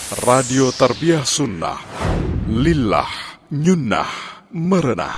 Radio Tarbiyah Sunnah, Lillah, Nyunnah, Merenah.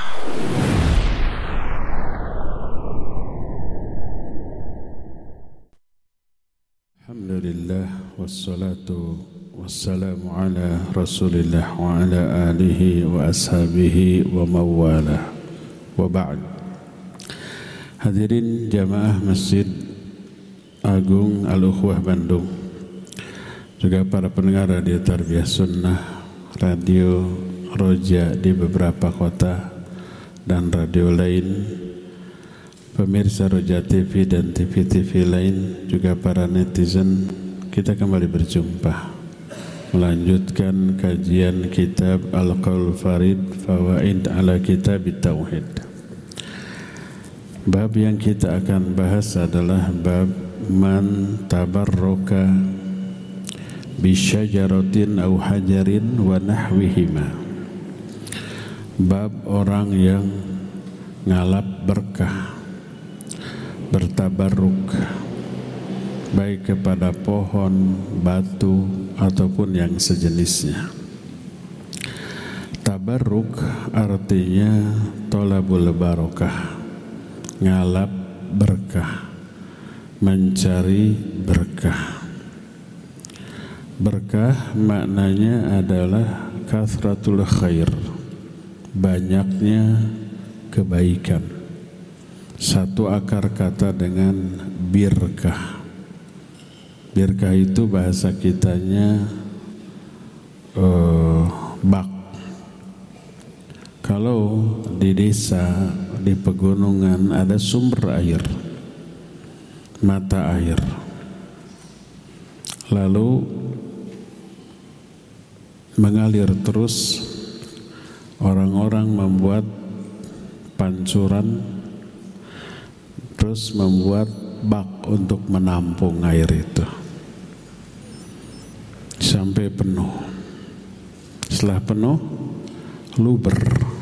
Alhamdulillah, wassalatu wassalamu ala Rasulillah wa ala alihi wa ashabihi wa mawalah. Wa ba'd. Hadirin jamaah Masjid Agung Al-Ukhwah Bandung, juga para pendengar Radio Tarbiyah Sunnah, Radio Roja di beberapa kota dan radio lain, pemirsa Roja TV dan TV-TV lain, juga para netizen, kita kembali berjumpa melanjutkan kajian kitab Al-Qaul Farid Fawaid ala Kitab Tauhid. Bab yang kita akan bahas adalah bab man tabarroka bisyajaratin au hajarin wa nahwihima. Bab orang yang ngalap berkah, bertabarruk baik kepada pohon, batu ataupun yang sejenisnya. Tabarruk artinya tolabul barokah, ngalap berkah, mencari berkah. Berkah maknanya adalah kathratul khair, banyaknya kebaikan. Satu akar kata dengan birkah. Birkah itu bahasa kitanya bak. Kalau di desa, di pegunungan ada sumber air, mata air, lalu mengalir terus, orang-orang membuat pancuran, terus membuat bak untuk menampung air itu sampai penuh. Setelah penuh, luber,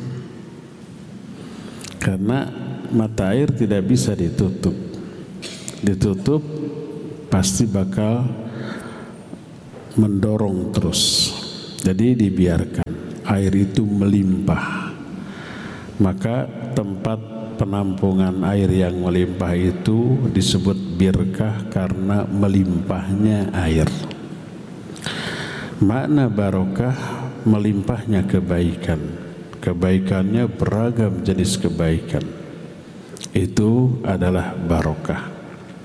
karena mata air tidak bisa ditutup. Ditutup pasti bakal mendorong terus. Jadi dibiarkan air itu melimpah. Maka tempat penampungan air yang melimpah itu disebut birkah karena melimpahnya air. Makna barokah melimpahnya kebaikan. Kebaikannya beragam jenis kebaikan. Itu adalah barokah.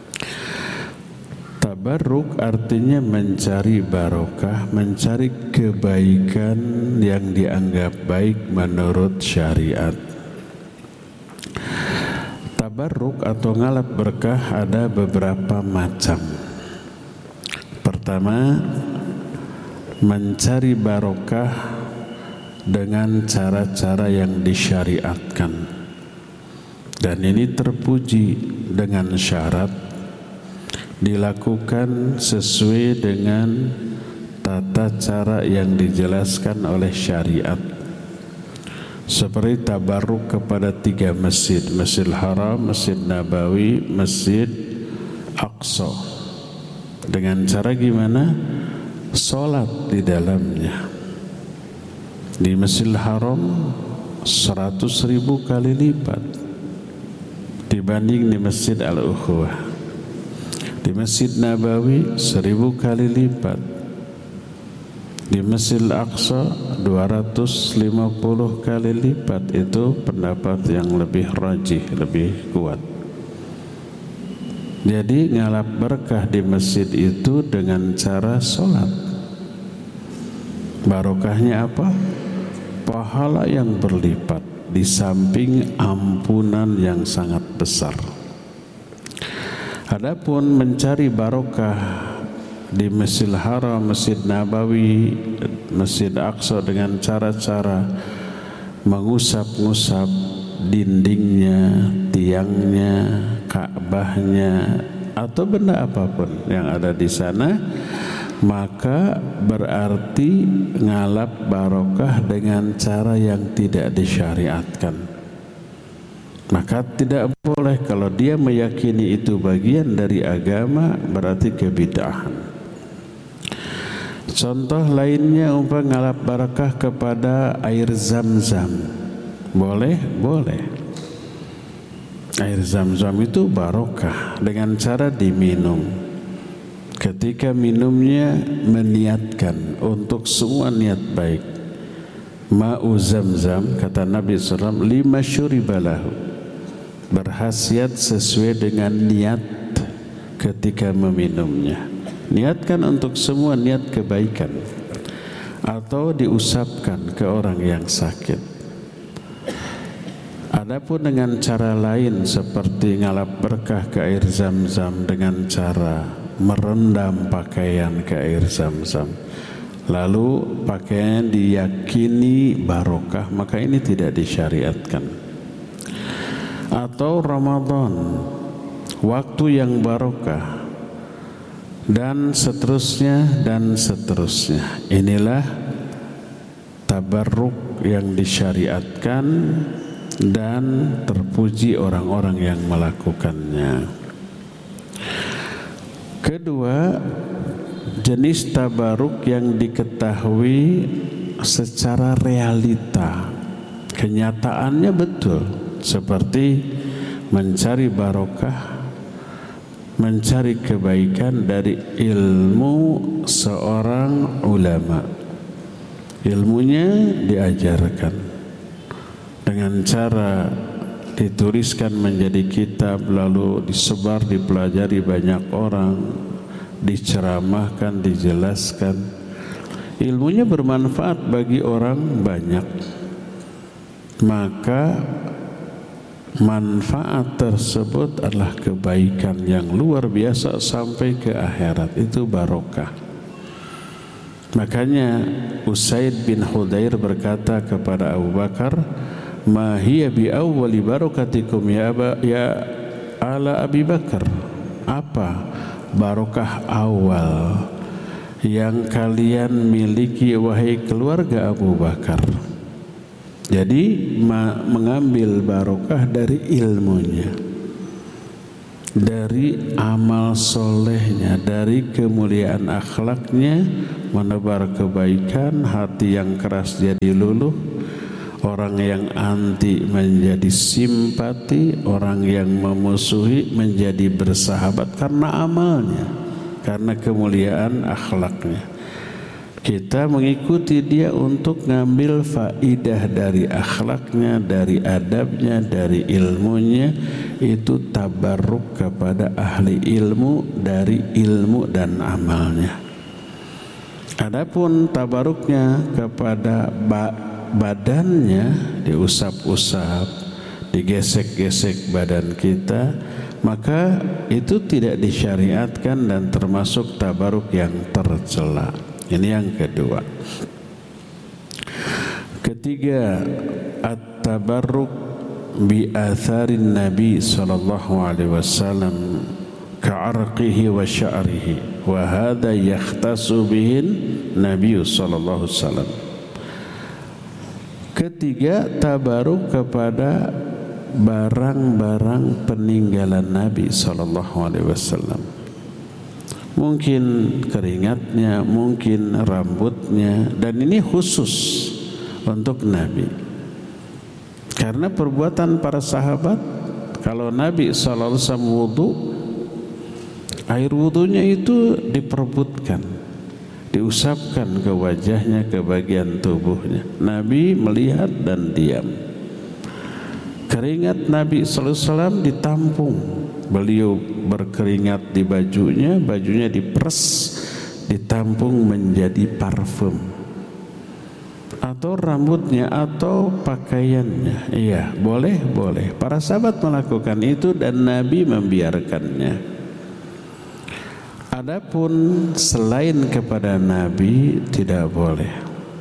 Tabarruk artinya mencari barokah, mencari kebaikan yang dianggap baik menurut syariat. Tabarruk atau ngalap berkah ada beberapa macam. Pertama, mencari barokah dengan cara-cara yang disyariatkan. Dan ini terpuji dengan syarat dilakukan sesuai dengan tata cara yang dijelaskan oleh syariat. Seperti tabarruk kepada 3 masjid, Masjidil Haram, Masjid Nabawi, Masjid Aqsa. Dengan cara gimana? Salat di dalamnya. Di Masjidil Haram 100.000 kali lipat dibanding di Masjid Al-Ukhwah. Di Masjid Nabawi 1000 kali lipat. Di Masjid Al-Aqsa 250 kali lipat. Itu pendapat yang lebih rajih, lebih kuat. Jadi ngalap berkah di masjid itu dengan cara sholat. Barokahnya apa? Pahala yang berlipat di samping ampunan yang sangat besar. Adapun mencari barokah di Masjidil Haram, Masjid Nabawi, Masjid Aqsa dengan cara-cara mengusap-ngusap dindingnya, tiangnya, Ka'bahnya, atau benda apapun yang ada di sana, maka berarti ngalap barokah dengan cara yang tidak disyariatkan. Maka tidak boleh, kalau dia meyakini itu bagian dari agama, berarti kebid'ahan. Contoh lainnya ngalap barakah kepada air zam-zam. Boleh? Boleh. Air zam-zam itu barokah dengan cara diminum. Ketika minumnya meniatkan untuk semua niat baik. Ma'u zam-zam, kata Nabi SAW, lima syuribalahu, berkhasiat sesuai dengan niat ketika meminumnya. Niatkan untuk semua niat kebaikan, atau diusapkan ke orang yang sakit. Adapun dengan cara lain seperti ngalap berkah ke air zam-zam dengan cara merendam pakaian ke air zam-zam, lalu pakaian diyakini barokah, maka ini tidak disyariatkan. Atau Ramadan, waktu yang barokah, dan seterusnya dan seterusnya. Inilah tabarruk yang disyariatkan dan terpuji orang-orang yang melakukannya. Kedua, jenis tabarruk yang diketahui secara realita, kenyataannya betul, seperti mencari barokah, mencari kebaikan dari ilmu seorang ulama. Ilmunya diajarkan dengan cara dituliskan menjadi kitab, lalu disebar, dipelajari banyak orang, diceramahkan, dijelaskan. Ilmunya bermanfaat bagi orang banyak, maka manfaat tersebut adalah kebaikan yang luar biasa sampai ke akhirat. Itu barokah. Makanya Usaid bin Hudayr berkata kepada Abu Bakar, "Ma hiya bi awwali barakatikum ya ala Abi Bakar?" Apa barokah awal yang kalian miliki wahai keluarga Abu Bakar? Jadi mengambil barokah dari ilmunya, dari amal solehnya, dari kemuliaan akhlaknya, menebar kebaikan, hati yang keras jadi luluh, orang yang anti menjadi simpati, orang yang memusuhi menjadi bersahabat karena amalnya, karena kemuliaan akhlaknya. Kita mengikuti dia untuk ngambil faidah dari akhlaknya, dari adabnya, dari ilmunya. Itu tabarruk kepada ahli ilmu dari ilmu dan amalnya. Adapun tabarruknya kepada badannya, diusap-usap, digesek-gesek badan kita, maka itu tidak disyariatkan dan termasuk tabarruk yang tercela. Ini yang kedua. Ketiga, at-tabarruk bi atharin Nabi sallallahu alaihi wasallam ka'arqihi wa sya'rihi, wa hadha yakhtasu bihin Nabi sallallahu alaihi wasallam. Ketiga, tabarruk kepada barang-barang peninggalan Nabi sallallahu alaihi wasallam. Mungkin keringatnya, mungkin rambutnya, dan ini khusus untuk Nabi. Karena perbuatan para sahabat, kalau Nabi SAW wudu, air wudunya itu diperebutkan, diusapkan ke wajahnya, ke bagian tubuhnya. Nabi melihat dan diam. Keringat Nabi SAW ditampung. Beliau berkeringat di bajunya, bajunya diperes, ditampung menjadi parfum. Atau rambutnya, atau pakaiannya. Iya, boleh, boleh. Para sahabat melakukan itu dan Nabi membiarkannya. Adapun selain kepada Nabi tidak boleh.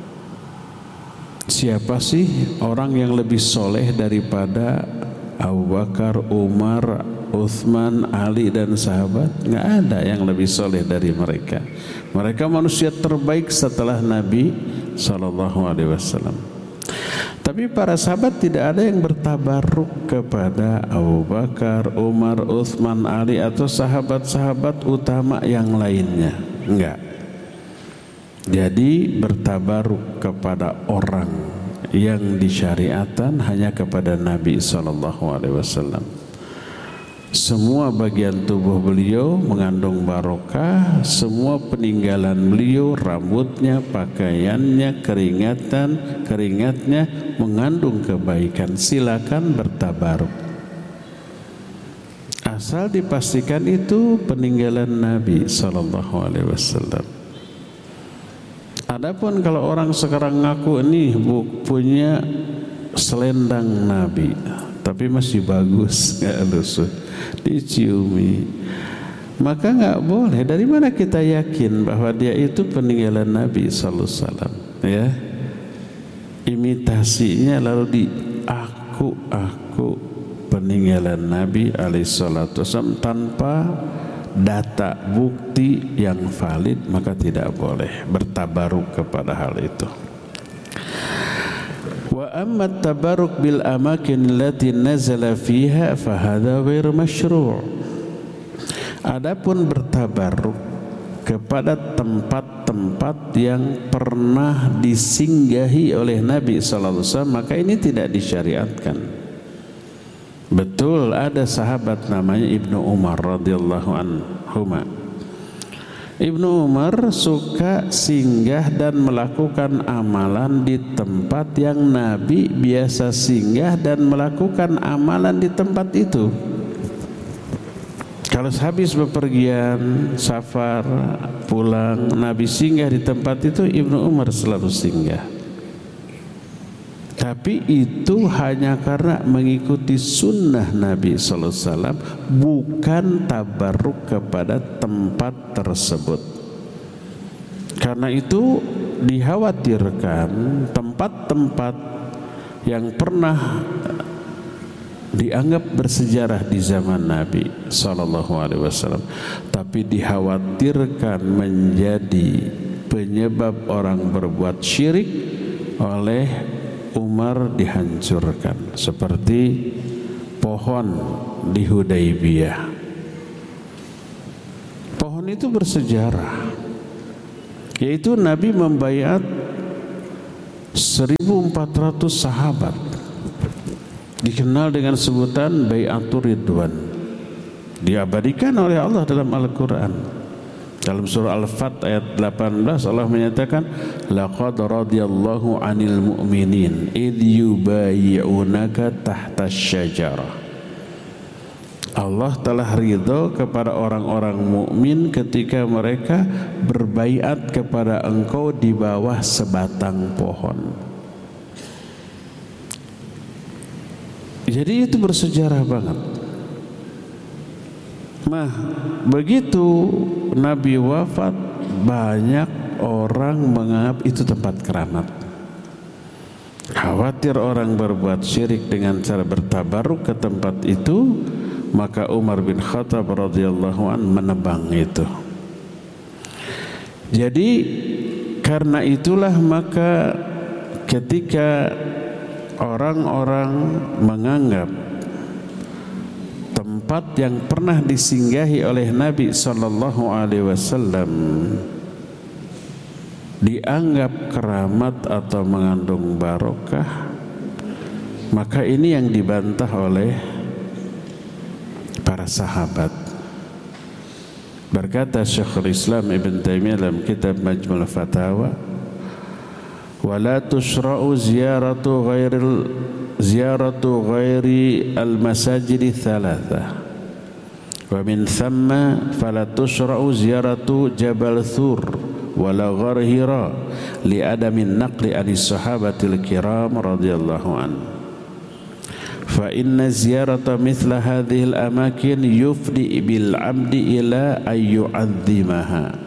Siapa sih orang yang lebih soleh daripada Abu Bakar, Umar, Uthman, Ali dan sahabat? Nggak ada yang lebih soleh dari mereka. Mereka manusia terbaik setelah Nabi SAW. Tapi para sahabat tidak ada yang bertabarruk kepada Abu Bakar, Umar, Uthman, Ali atau sahabat-sahabat utama yang lainnya. Enggak. Jadi bertabaruk kepada orang yang disyariatkan hanya kepada Nabi SAW. Semua bagian tubuh beliau mengandung barokah, semua peninggalan beliau, rambutnya, pakaiannya, keringatnya mengandung kebaikan. Silakan bertabaruk. Asal dipastikan itu peninggalan Nabi SAW. Adapun kalau orang sekarang ngaku ini punya selendang Nabi, tapi masih bagus, nggak lusuh, diciumi, maka nggak boleh. Dari mana kita yakin bahwa dia itu peninggalan Nabi Sallallahu Alaihi Wasallam? Ya, imitasinya lalu di aku peninggalan Nabi Alaihissalam tanpa data bukti yang valid, maka tidak boleh bertabaruk kepada hal itu. Wa amma tabaruk bil amakin allati nazala fiha fa hadha ghair masyru'. Adapun bertabaruk kepada tempat-tempat yang pernah disinggahi oleh Nabi sallallahu alaihi wasallam, maka ini tidak disyariatkan. Betul ada sahabat namanya Ibnu Umar radhiyallahu anhuma. Ibnu Umar suka singgah dan melakukan amalan di tempat yang Nabi biasa singgah dan melakukan amalan di tempat itu. Kalau habis bepergian, safar, pulang, Nabi singgah di tempat itu, Ibnu Umar selalu singgah. Tapi itu hanya karena mengikuti sunnah Nabi Sallallahu Alaihi Wasallam, bukan tabarruk kepada tempat tersebut. Karena itu dikhawatirkan tempat-tempat yang pernah dianggap bersejarah di zaman Nabi Sallallahu Alaihi Wasallam, tapi dikhawatirkan menjadi penyebab orang berbuat syirik oleh Umar, dihancurkan. Seperti pohon di Hudaybiyah. Pohon itu bersejarah, yaitu Nabi membaiat 1.400 sahabat, dikenal dengan sebutan Bai'atur Ridwan, diabadikan oleh Allah dalam Al-Quran. Dalam surah Al-Fat ayat 18 Allah menyatakan, laqad radiyallahu 'anil mu'minin idh yubayyi'unaka tahta asy-syajarah. Allah telah ridho kepada orang-orang mukmin ketika mereka berbaiat kepada engkau di bawah sebatang pohon. Jadi itu bersejarah banget. Nah, begitu Nabi wafat, banyak orang menganggap itu tempat keramat. Khawatir orang berbuat syirik dengan cara bertabaruk ke tempat itu, maka Umar bin Khattab radhiyallahu an menebang itu. Jadi karena itulah maka ketika orang-orang menganggap tempat yang pernah disinggahi oleh Nabi Sallallahu Alaihi Wasallam dianggap keramat atau mengandung barokah, maka ini yang dibantah oleh para sahabat. Berkata Syekhul Islam Ibn Taimiyah dalam kitab Majmu' al-Fatawa, wala tusra'u ziyaratu ghairi al-masajid thalatha wa min thamma fala tusra'u ziyaratu Jabal Thur wala ghar Hira li adamin naqli anis sahabatil kiram radhiyallahu an. Fa inna ziyarata mithla hadhil amakin yufdi bil abdi ila ayyu'azzimaha.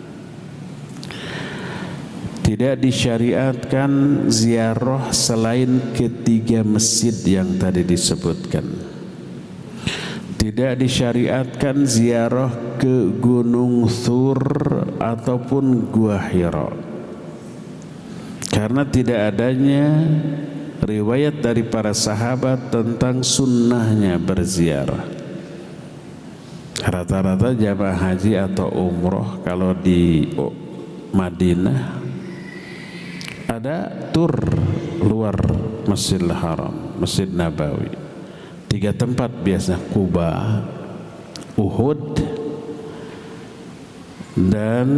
Tidak disyariatkan ziarah selain ketiga masjid yang tadi disebutkan. Tidak disyariatkan ziarah ke Gunung Thur ataupun Gua Hira, karena tidak adanya riwayat dari para sahabat tentang sunnahnya berziarah. Rata-rata jamaah haji atau umroh kalau di Madinah, ada tur luar Masjidil Haram, Masjid Nabawi. 3 tempat biasanya, Quba, Uhud, dan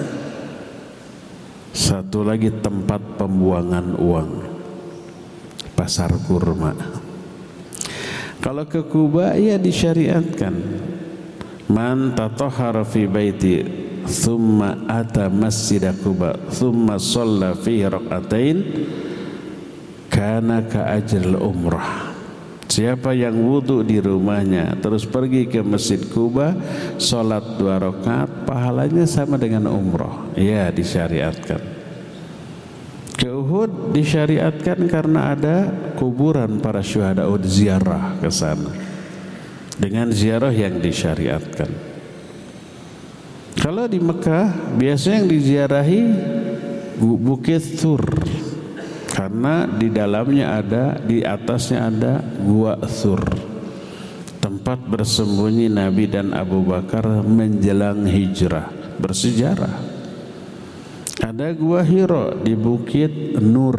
satu lagi tempat pembuangan uang, Pasar Kurma. Kalau ke Quba ya disyariatkan, man tatahhara fi baiti thumma ata masjid Quba thumma shalla fihi rak'atain kana ka ajril umrah. Siapa yang wudu di rumahnya terus pergi ke Masjid Quba, sholat 2 rakaat, pahalanya sama dengan umroh. Ya, disyariatkan. Ke Uhud disyariatkan karena ada kuburan para syuhada, ziarah ke sana. Dengan ziarah yang disyariatkan. Kalau di Mekah biasanya yang diziarahi Bukit Thur, karena di dalamnya ada, di atasnya ada Gua Thur, tempat bersembunyi Nabi dan Abu Bakar menjelang hijrah, bersejarah. Ada Gua Hira di Bukit Nur,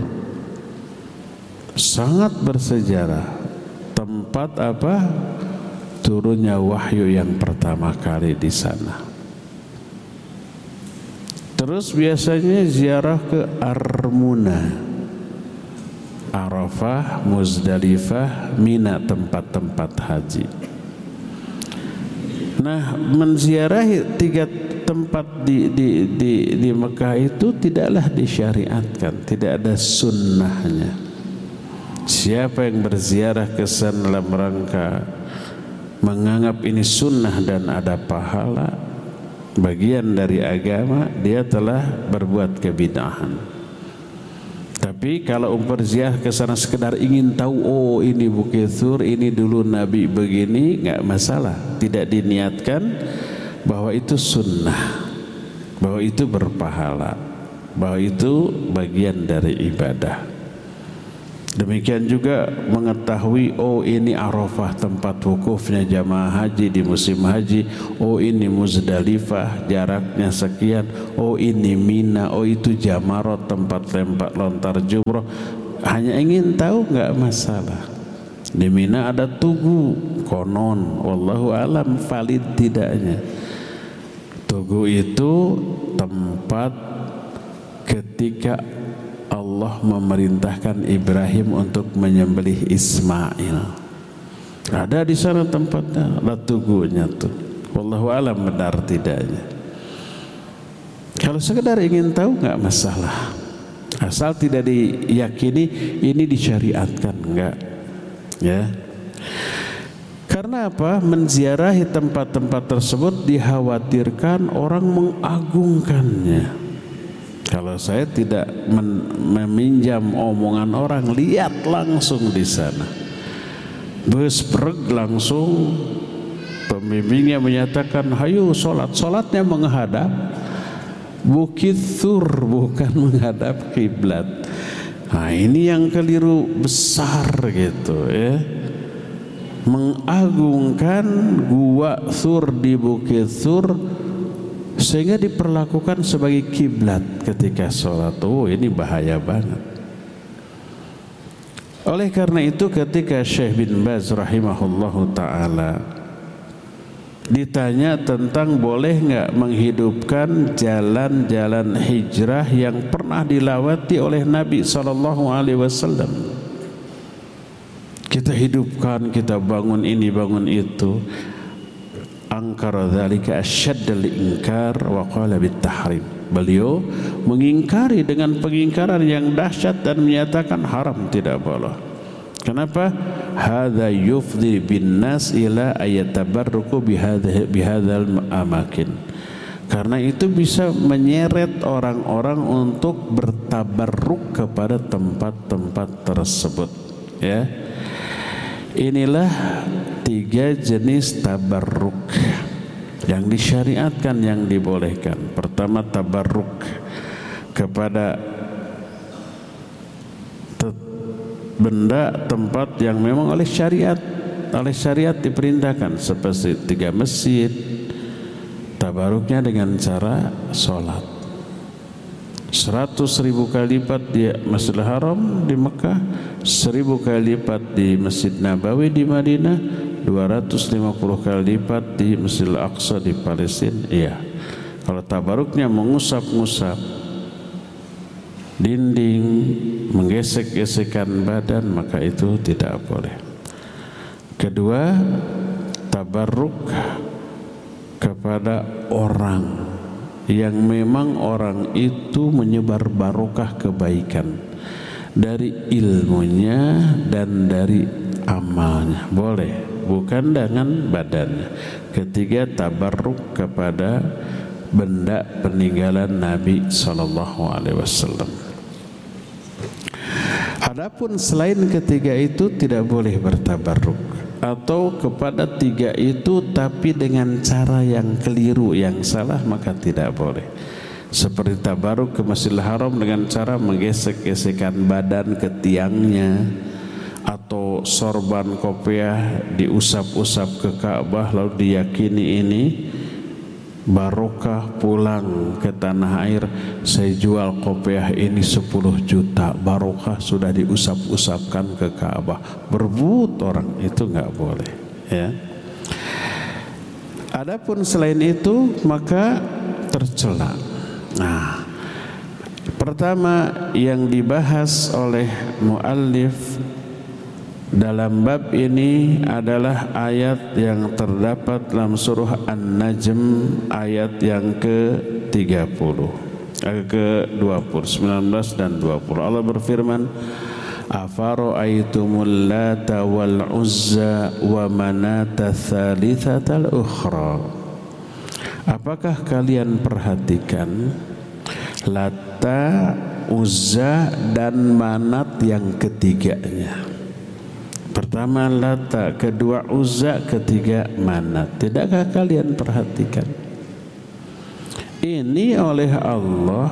sangat bersejarah, tempat apa? Turunnya wahyu yang pertama kali di sana. Terus biasanya ziarah ke Armuna, Arafah, Muzdalifah, Mina, tempat-tempat haji. Nah, menziarahi 3 tempat di Mekah itu tidaklah disyariatkan, tidak ada sunnahnya. Siapa yang berziarah ke sana dalam rangka menganggap ini sunnah dan ada pahala, bagian dari agama, dia telah berbuat kebid'ahan. Tapi kalau berziarah ke sana sekedar ingin tahu, oh ini Bukit Thur, ini dulu Nabi begini, enggak masalah. Tidak diniatkan bahwa itu sunnah, bahwa itu berpahala, bahwa itu bagian dari ibadah. Demikian juga mengetahui, oh ini Arafah tempat wukufnya jamaah haji di musim haji, oh ini Muzdalifah jaraknya sekian, oh ini Mina, oh itu Jamarot tempat lempar lontar jumroh. Hanya ingin tahu enggak masalah. Di Mina ada Tugu, konon wallahu alam valid tidaknya. Tugu itu tempat ketika Allah memerintahkan Ibrahim untuk menyembelih Ismail. Ada di sana tempatnya, ada tugunya tuh. Wallahu alam benar tidaknya. Kalau sekedar ingin tahu enggak masalah. Asal tidak diyakini ini disyariatkan, enggak. Ya. Karena apa? Menziarahi tempat-tempat tersebut dikhawatirkan orang mengagungkannya. Kalau saya tidak meminjam omongan orang, lihat langsung di sana. Bespreg langsung pembimbingnya menyatakan, hayu sholat. Sholatnya menghadap Bukit Thur, bukan menghadap kiblat. Nah ini yang keliru besar gitu ya. Mengagungkan Gua Thur di Bukit Thur sehingga diperlakukan sebagai kiblat ketika sholat. Oh ini bahaya banget. Oleh karena itu ketika Syekh bin Baz rahimahullahu ta'ala ditanya tentang boleh nggak menghidupkan jalan-jalan hijrah yang pernah dilewati oleh Nabi SAW, kita hidupkan, kita bangun ini bangun itu. Angkara dzalika asyaddal inkar wa qala bit tahrim. Beliau mengingkari dengan pengingkaran yang dahsyat dan menyatakan haram, tidak boleh. Kenapa? Hadza yufdi bin nas ila ayatabarruku bihadzal amakin. Karena itu bisa menyeret orang-orang untuk bertabarruk kepada tempat-tempat tersebut, ya. Inilah 3 jenis tabarruk yang disyariatkan, yang dibolehkan. Pertama, tabarruk kepada benda tempat yang memang oleh syariat diperintahkan, seperti 3 masjid. Tabarruknya dengan cara sholat. 100.000 kali lipat di Masjidil Haram di Mekah, 1000 kali lipat di Masjid Nabawi di Madinah, 250 kali lipat di Masjidil Aqsa di Palestina. Iya. Kalau tabaruknya mengusap-ngusap dinding, menggesek-gesekkan badan, maka itu tidak boleh. Kedua, tabarruk kepada orang yang memang orang itu menyebar barokah kebaikan dari ilmunya dan dari amalnya, boleh, bukan dengan badannya. Ketiga, tabarruk kepada benda peninggalan Nabi SAW. Adapun selain ketiga itu tidak boleh bertabarruk, atau kepada tiga itu tapi dengan cara yang keliru, yang salah, maka tidak boleh. Seperti tabarruk ke Masjidil Haram dengan cara menggesek-gesekkan badan ke tiangnya, atau sorban kopiah diusap-usap ke Ka'bah lalu diyakini ini barokah, pulang ke tanah air saya jual kopiah ini 10 juta, barokah, sudah diusap-usapkan ke Ka'bah. Berbut orang itu nggak boleh, ya. Adapun selain itu maka tercela. Nah, pertama yang dibahas oleh muallif dalam bab ini adalah ayat yang terdapat dalam surah An-Najm ayat yang ke-30, ke-20, 19 dan 20. Allah berfirman, "Afara'aitumul Lata wal Uzza wa Manata tsalitsatal ukhra." Apakah kalian perhatikan Lata, Uzza dan Manat yang ketiganya? Pertama Lata, kedua Uzza, ketiga Manat. Tidakkah kalian perhatikan? Ini oleh Allah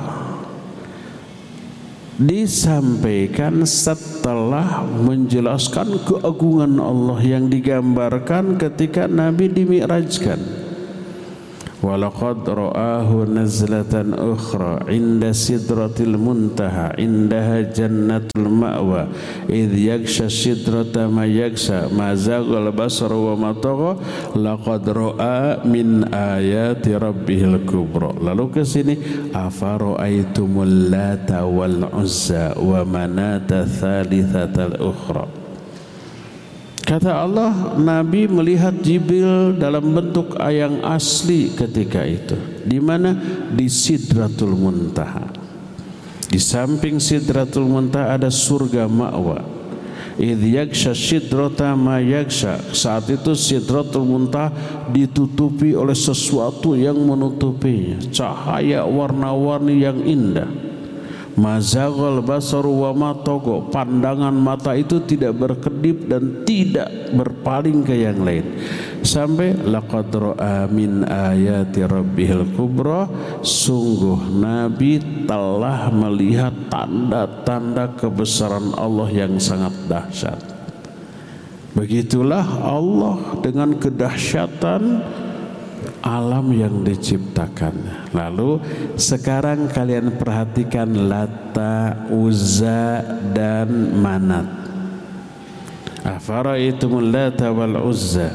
disampaikan setelah menjelaskan keagungan Allah yang digambarkan ketika Nabi dimi'rajkan. Walaqad ra'ahu nazlatan ukhra inda sidratil muntaha indaha jannatul ma'wa idh yaghsha sidrata ma yaghsha ma zaghal basar wa ma tagha laqad ra'a min ayati rabbihil kubra. Lalu ke sini, afara'aitumul Lata wal Uzza wa manata tsalitsatal ukhra. Kata Allah, Nabi melihat Jibril dalam bentuk yang asli ketika itu. Di mana? Di Sidratul Muntaha. Di samping Sidratul Muntaha ada surga ma'wa. Idh yaghsha sidrata ma yaghsha. Saat itu Sidratul Muntaha ditutupi oleh sesuatu yang menutupinya. Cahaya warna-warni yang indah. Mazaghal basaru wa ma tagha, pandangan mata itu tidak berkedip dan tidak berpaling ke yang lain. Sampai laqad ra'a min ayati rabbihil kubra, sungguh Nabi telah melihat tanda-tanda kebesaran Allah yang sangat dahsyat. Begitulah Allah dengan kedahsyatan alam yang diciptakan. Lalu sekarang kalian perhatikan Lata, Uzza dan Manat. Afara'aitumul Lata wal Uzza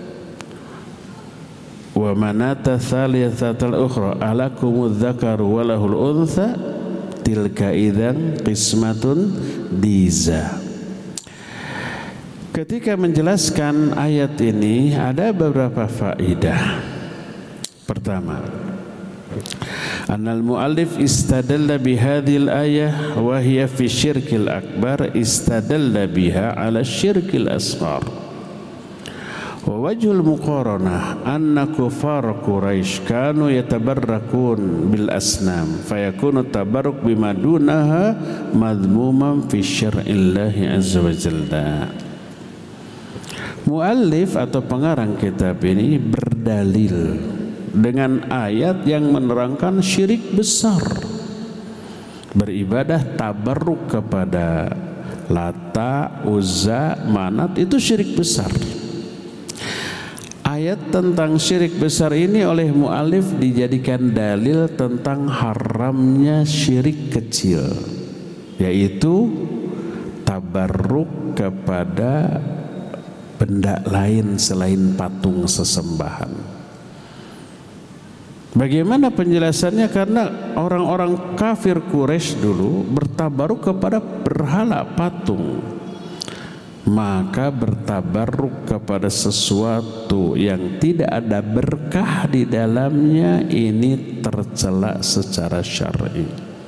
wa Manata tsalitsatal ukhra alakumudz dzakaru wa lahul untha tilka idzan qismatun diza. Ketika menjelaskan ayat ini ada beberapa faedah. Pertama, annal muallif istadalla bihadhil ayah wa hiya fi syirkil akbar istadalla biha ala syirkil asghar. Wa wajhul muqaranah anna kufar Quraisy kanu yatabarrakun bil asnam fayakunu tabarruk bima dunaha madhmuman fi syar'illahi azza wa jalla. Muallif atau pengarang kitab ini berdalil dengan ayat yang menerangkan syirik besar, beribadah tabarruk kepada Lata, Uzza, Manat itu syirik besar. ayat tentang syirik besar ini oleh mu'alif dijadikan dalil tentang haramnya syirik kecil, yaitu tabarruk kepada benda lain selain patung sesembahan. Bagaimana penjelasannya? Karena orang-orang kafir Quraisy dulu bertabaruk kepada berhala patung. Maka bertabaruk kepada sesuatu yang tidak ada berkah di dalamnya ini tercela secara syar'i.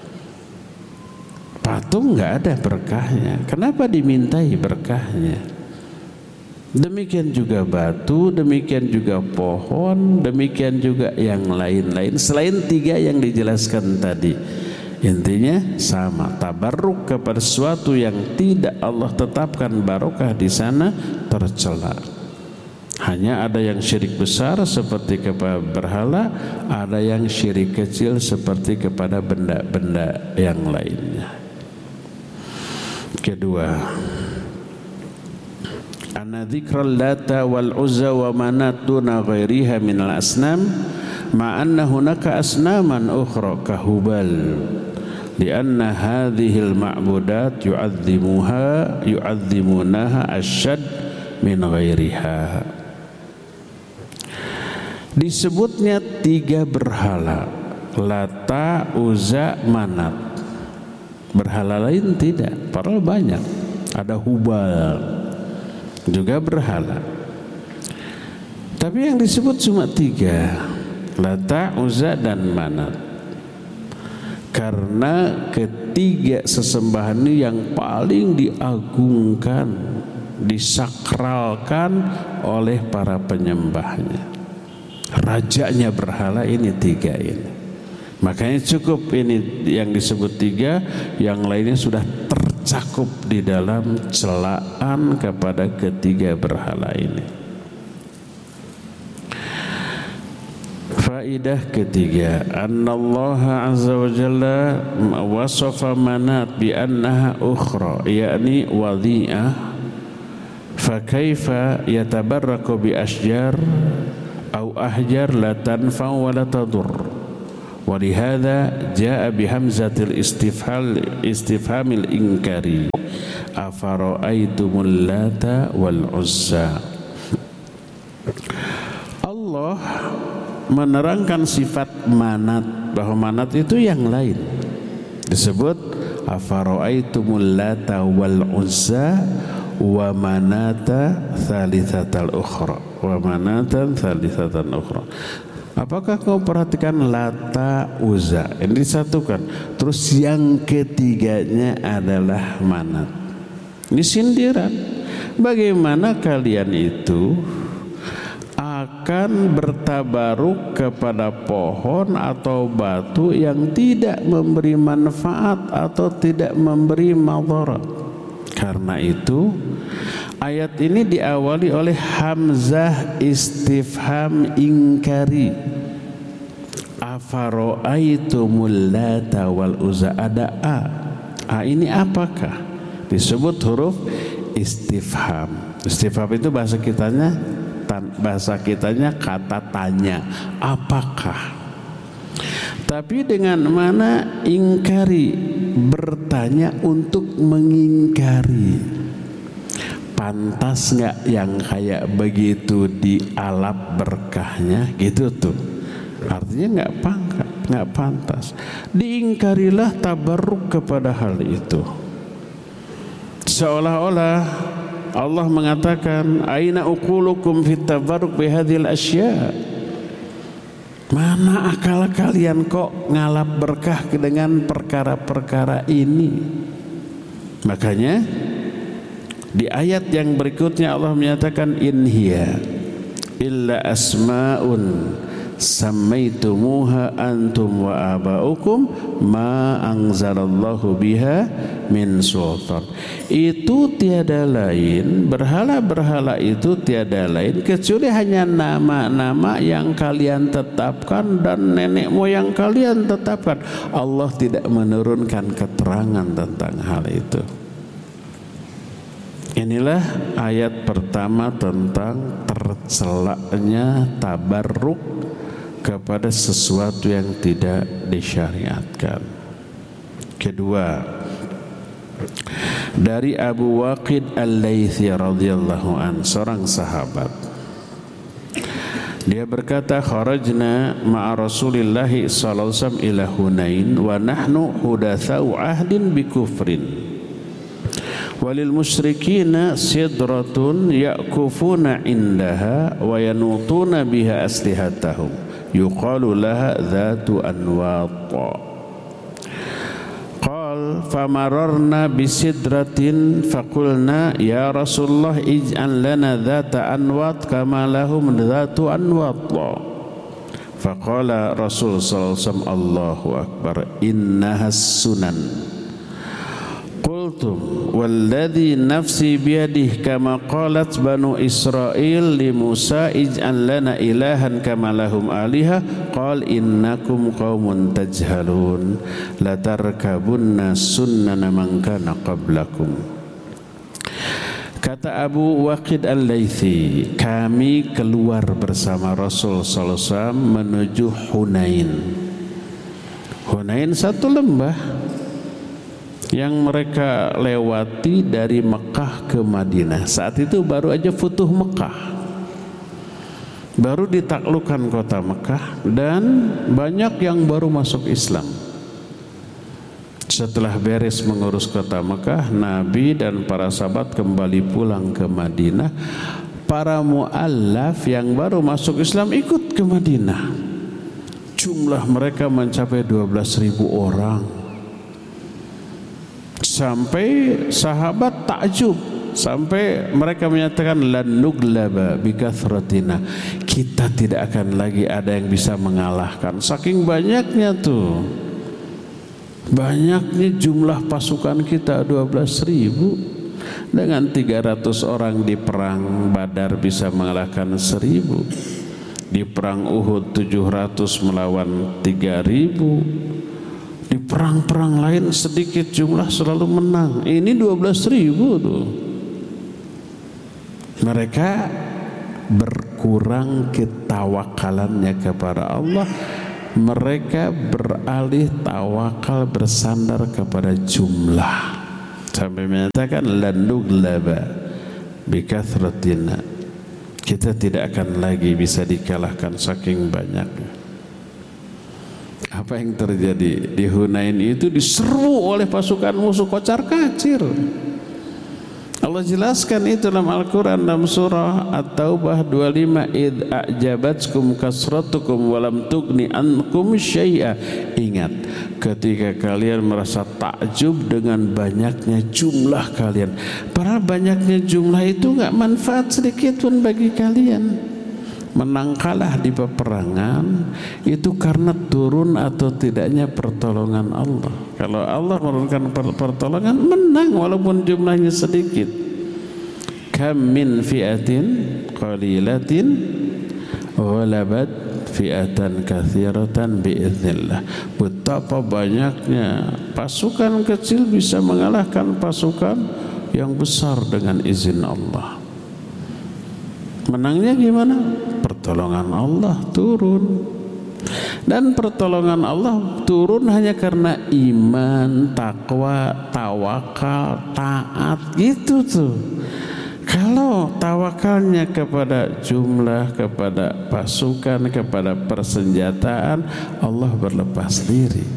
Patung nggak ada berkahnya, kenapa dimintai berkahnya? Demikian juga batu, demikian juga pohon, demikian juga yang lain-lain selain 3 yang dijelaskan tadi. Intinya sama, tabarruk kepada sesuatu yang tidak Allah tetapkan barokah di sana tercela. Hanya ada yang syirik besar seperti kepada berhala, ada yang syirik kecil seperti kepada benda-benda yang lainnya. Kedua, anna dzikral lata wal uzza wa manat duna ghairiha minal asnam ma anna hunaka asnaman ukhra kahubal lianna hadhil ma'budat yu'azzimunaha asyad min ghairiha. Disebutnya 3 berhala, Lata, Uzza, Manat. Berhala lain tidak, padahal banyak. Ada Hubal juga berhala, tapi yang disebut cuma 3, Lata, Uzza, dan Manat, karena ketiga sesembahan ini yang paling diagungkan, disakralkan oleh para penyembahnya. Rajanya berhala ini 3 ini. Makanya cukup ini yang disebut 3, yang lainnya sudah tercakup di dalam celaan kepada ketiga berhala ini. Faidah ketiga, annallaha azza wa jalla wasafa manat bi annaha ukhra, yakni wadhi'ah, fa kaifa yatabarraku bi asjar au ahjar la tanfa wa la tadur. Walihada jaa bihamzatil istifhamil inkari afara'aitumul lata wal uzza. Allah menerangkan sifat manat, bahwa manat itu yang lain. Disebut afara'aitumul lata wal uzza wa manata thalithatal ukhra, wa manatan thalithatal ukhra. Apakah kau perhatikan Lata, Uzza ini disatukan, terus yang ketiganya adalah Manat. Ini sindiran. Bagaimana kalian itu akan bertabaruk kepada pohon atau batu yang tidak memberi manfaat atau tidak memberi madarat? Karena itu ayat ini diawali oleh hamzah istifham inkari. Afara'aitumul lata wal uzza, ada a ini apakah? Disebut huruf istifham. Istifham itu bahasa kitanya kata tanya, apakah? Tapi dengan mana ingkari, bertanya untuk mengingkari. Pantas nggak yang kayak begitu dialap berkahnya gitu tuh? Artinya nggak pantas. Diingkarilah tabarruk kepada hal itu. Seolah-olah Allah mengatakan, aina uqulukum fit tabarruk bihadhil asya. Mana akal kalian kok ngalap berkah dengan perkara-perkara ini? Makanya di ayat yang berikutnya Allah menyatakan, in hiya illa asma'un sammaitumuha antum wa aba'ukum ma anzalallahu biha min sultan. Itu tiada lain, berhala-berhala itu tiada lain kecuali hanya nama-nama yang kalian tetapkan dan nenek moyang kalian tetapkan. Allah tidak menurunkan keterangan tentang hal itu. Inilah ayat pertama tentang tercelaknya tabarruk kepada sesuatu yang tidak disyariatkan. Kedua, dari Abu Waqid Al-Laythi radhiyallahu an, seorang sahabat. Dia berkata, kharajna ma'a Rasulillah sallallahu alaihi wasallam ila Hunain wa nahnu hudatsau ahdin bi kufrin. Walil musyrikina sidratun ya'kufuna indaha wa yanutuna biha aslihatahum yuqalu laha dhatu anwat. Qal famararna bisidratin faqulna ya Rasulullah ij'al lana dhata anwat kama lahum dhatu anwat. Faqala Rasul sallallahu alaihi wasallam Allahu akbar innahas sunan. Qultum walladhi nafsi biyadihi kama qalat banu Israil li Musa ij'al lana ilahan kama lahum aliha qal innakum qaumun tajhalun latarkabunna sunnana man kana qablakum. Kata Abu Waqid Al-Laythi, kami keluar bersama Rasul sallallahu alaihi wasallam menuju Hunain. Hunain satu lembah yang mereka lewati dari Mekah ke Madinah. Saat itu baru aja futuh Mekah, baru ditaklukkan kota Mekah, dan banyak yang baru masuk Islam. Setelah beres mengurus kota Mekah, Nabi dan para sahabat kembali pulang ke Madinah. Para mu'allaf yang baru masuk Islam ikut ke Madinah. Jumlah mereka mencapai 12.000 orang. Sampai sahabat takjub, sampai mereka menyatakan lan nuglaba bikathratina, kita tidak akan lagi ada yang bisa mengalahkan. Saking banyaknya tuh, banyaknya jumlah pasukan kita 12.000. Dengan 300 orang di perang Badar bisa mengalahkan 1.000. Di perang Uhud 700 melawan 3.000. Di perang-perang lain sedikit jumlah selalu menang. Ini 12.000 tuh. Mereka berkurang ketawakalannya kepada Allah. Mereka beralih tawakal bersandar kepada jumlah. Sampai menyatakan landuglaba bikathratina, kita tidak akan lagi bisa dikalahkan saking banyaknya. Apa yang terjadi di Hunain itu? Diserbu oleh pasukan musuh kocar kacir. Allah jelaskan itu dalam Al-Quran dalam surah At-Taubah 25, id a'jabatkum kasratukum walam tugni ankum syai'a. Ingat ketika kalian merasa takjub dengan banyaknya jumlah kalian, padahal banyaknya jumlah itu enggak manfaat sedikit pun bagi kalian. Menang kalah di peperangan itu karena turun atau tidaknya pertolongan Allah. Kalau Allah menurunkan pertolongan, menang walaupun jumlahnya sedikit. Kam min fi'atin qalilatin ghalabat fi'atan katsiratan biiznillah. Betapa banyaknya pasukan kecil bisa mengalahkan pasukan yang besar dengan izin Allah. Menangnya gimana? Pertolongan Allah turun. Dan pertolongan Allah turun hanya karena iman, takwa, tawakal, taat, gitu tuh. Kalau tawakalnya kepada jumlah, kepada pasukan, kepada persenjataan, Allah berlepas diri.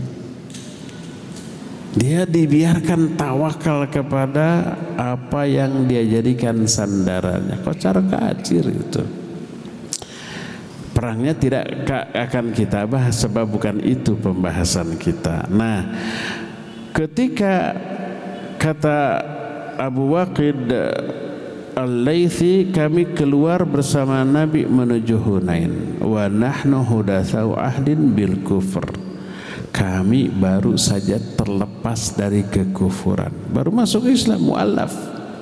Dia dibiarkan tawakal kepada apa yang dia jadikan sandarannya. Kocar kacir itu. Perangnya tidak akan kita bahas sebab bukan itu pembahasan kita. Nah, ketika kata Abu Waqid Al-Laythi, kami keluar bersama Nabi menuju Hunain. Wa nahnu hudatsau ahdin bil kufr. Kami baru saja terlepas dari kekufuran, baru masuk Islam, mu'allaf.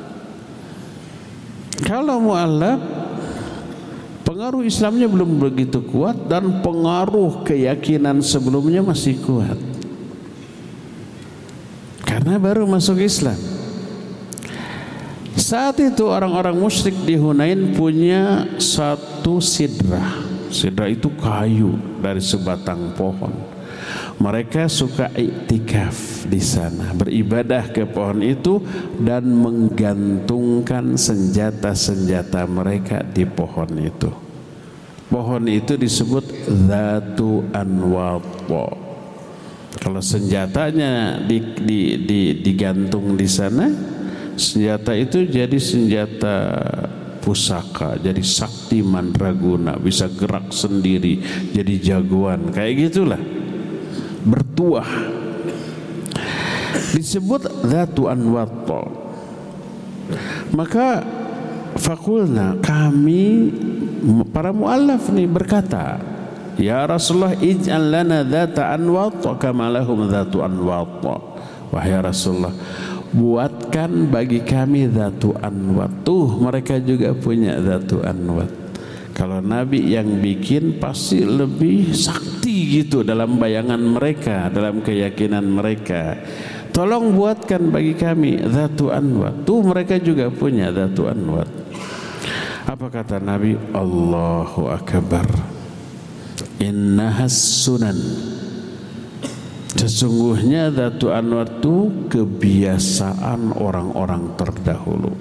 Kalau mu'allaf, pengaruh Islamnya belum begitu kuat dan pengaruh keyakinan sebelumnya masih kuat, karena baru masuk Islam. Saat itu orang-orang musyrik di Hunain punya satu sidrah. Sidrah itu kayu dari sebatang pohon. Mereka suka iktikaf di sana, beribadah ke pohon itu dan menggantungkan senjata-senjata mereka di pohon itu. Pohon itu disebut Dzatu Anwat. Kalau senjatanya digantung di sana, senjata itu jadi senjata pusaka, jadi sakti mandraguna, bisa gerak sendiri, jadi jagoan, kayak gitulah, bertuah. Disebut Dzatu Anwat. Maka fakulna, kami para muallaf nih berkata, ya Rasulullah, ij'al lana dzata anwat kama lahum dzatu anwat. Wahai Rasulullah, buatkan bagi kami dzatu anwat. Tuh mereka juga punya dzatu anwat. Kalau Nabi yang bikin pasti lebih sakti gitu dalam bayangan mereka, dalam keyakinan mereka. Tolong buatkan bagi kami dzatu anwat. Tuh mereka juga punya dzatu anwat. Apa kata Nabi? Allahu Akbar. Innahas sunan. Sesungguhnya Dzatu Anwat itu kebiasaan orang-orang terdahulu.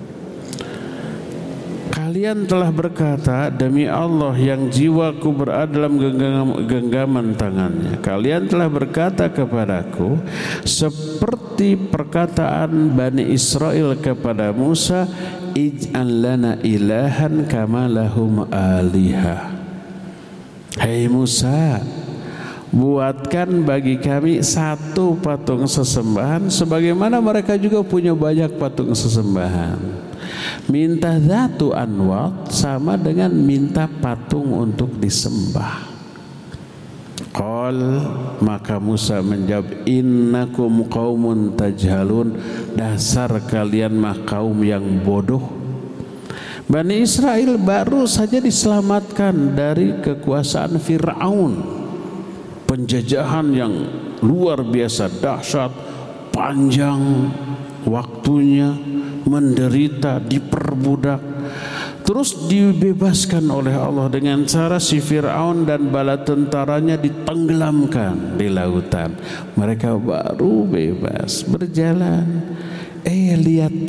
Kalian telah berkata, demi Allah yang jiwaku berada dalam genggaman tangannya, kalian telah berkata kepadaku seperti perkataan Bani Israel kepada Musa, ij'al lana ilahan kama lahum alihah. Hai Musa, buatkan bagi kami satu patung sesembahan sebagaimana mereka juga punya banyak patung sesembahan. Minta Dzatu Anwat sama dengan minta patung untuk disembah. Qal, maka Musa menjawab, innakum qaumun tajhalun, dasar kalian mah kaum yang bodoh. Bani Israel baru saja diselamatkan dari kekuasaan Fir'aun, penjajahan yang luar biasa dahsyat, panjang waktunya, menderita, diperbudak, terus dibebaskan oleh Allah dengan cara si Fir'aun dan bala tentaranya ditenggelamkan di lautan. Mereka baru bebas berjalan, lihat